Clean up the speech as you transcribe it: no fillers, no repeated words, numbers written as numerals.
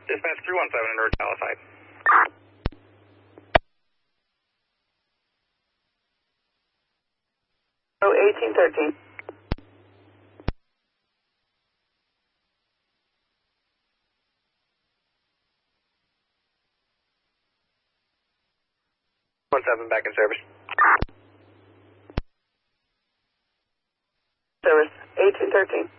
Dispatch 317 in route to Palisade. Oh, 1813. Back in service. Service 1813.